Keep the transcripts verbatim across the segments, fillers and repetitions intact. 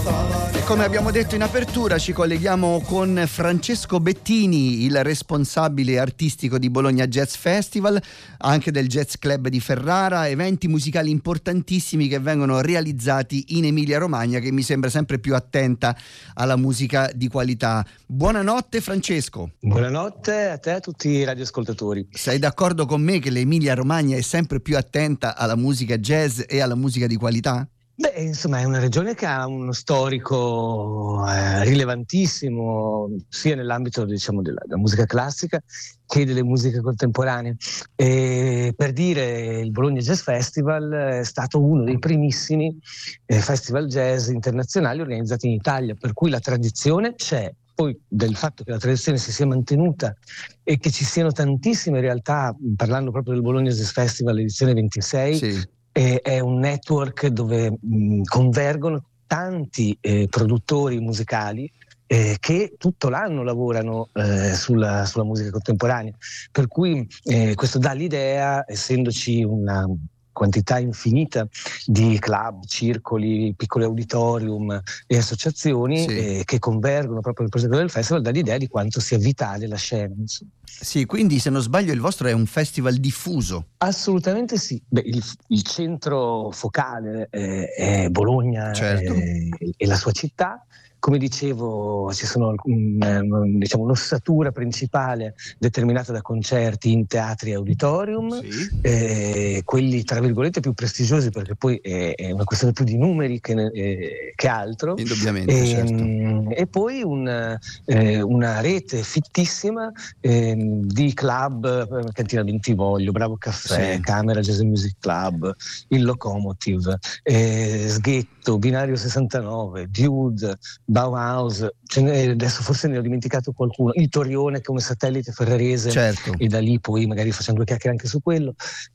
E come abbiamo detto in apertura, ci colleghiamo con Francesco Bettini, il responsabile artistico di Bologna Jazz Festival, anche del Jazz Club di Ferrara, eventi musicali importantissimi che vengono realizzati in Emilia-Romagna, che mi sembra sempre più attenta alla musica di qualità. Buonanotte Francesco. Buonanotte a te e a tutti i radioascoltatori. Sei d'accordo con me che l'Emilia-Romagna è sempre più attenta alla musica jazz e alla musica di qualità? Beh, insomma, è una regione che ha uno storico eh, rilevantissimo, sia nell'ambito, diciamo, della, della musica classica che delle musiche contemporanee. E per dire, il Bologna Jazz Festival è stato uno dei primissimi eh, festival jazz internazionali organizzati in Italia, per cui la tradizione c'è. Poi del fatto che la tradizione si sia mantenuta e che ci siano tantissime realtà, parlando proprio del Bologna Jazz Festival edizione ventisei, Sì. è, è un network dove mh, convergono tanti eh, produttori musicali eh, che tutto l'anno lavorano eh, sulla, sulla musica contemporanea, per cui eh, questo dà l'idea, essendoci una quantità infinita di club, circoli, piccoli auditorium e associazioni Sì. eh, che convergono proprio nel progetto del festival, dà l'idea di quanto sia vitale la scena, insomma. Sì, quindi se non sbaglio il vostro è un festival diffuso. Assolutamente sì. Beh, il, il centro focale eh, è Bologna, Certo. eh, e la sua città. Come dicevo, ci sono um, diciamo, un'ossatura principale determinata da concerti in teatri e auditorium, Sì. eh, quelli tra virgolette più prestigiosi, perché poi è, è una questione più di numeri che, eh, che altro. Indubbiamente, e, certo. e poi un, eh, una rete fittissima eh, di club, eh, Cantina Bentivoglio, Bravo Caffè, Sì. Camera Jazz Music Club, il Locomotive, eh, Sghetto, Binario sessantanove, Dude, Bauhaus, ce ne, adesso forse ne ho dimenticato qualcuno, il Torione come satellite ferrarese, Certo. e da lì poi magari facciamo due chiacchiere anche su quello,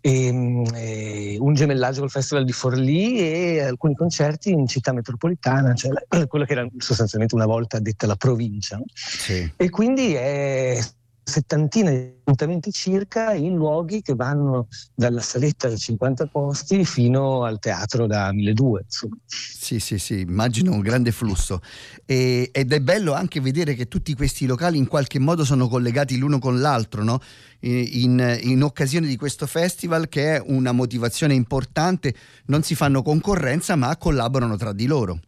e, e un gemellaggio col Festival di Forlì e alcuni concerti in città metropolitana, cioè la, quello che era sostanzialmente una volta detta la provincia, no? Sì. E quindi è settantina di appuntamenti circa in luoghi che vanno dalla saletta da cinquanta posti fino al teatro da milleduecento, insomma. Sì, sì, sì, immagino un grande flusso. E, ed è bello anche vedere che tutti questi locali in qualche modo sono collegati l'uno con l'altro, no? In, in occasione di questo festival, che è una motivazione importante, non si fanno concorrenza ma collaborano tra di loro.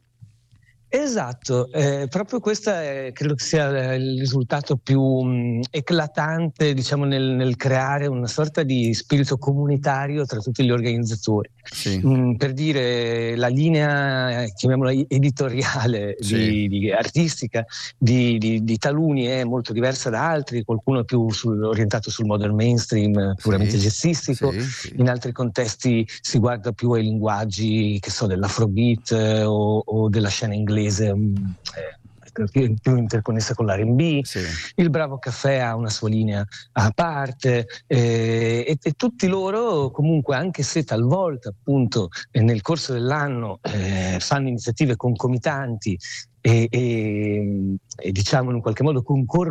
Esatto, eh, proprio questo è, credo che sia il risultato più mh, eclatante, diciamo, nel, nel creare una sorta di spirito comunitario tra tutti gli organizzatori. Sì. Mm, per dire, la linea, eh, chiamiamola editoriale, Sì. di, di artistica di, di, di taluni è molto diversa da altri, qualcuno è più sul, orientato sul modern mainstream, puramente Sì. jazzistico, Sì, sì. in altri contesti si guarda più ai linguaggi, che so, dell'afrobeat eh, o, o della scena inglese, eh, più, più interconnessa con l'R and B. Sì. Il Bravo Caffè ha una sua linea a parte, eh, e, e tutti loro comunque, anche se talvolta appunto eh, nel corso dell'anno eh, fanno iniziative concomitanti e, e, e diciamo in qualche modo concorrono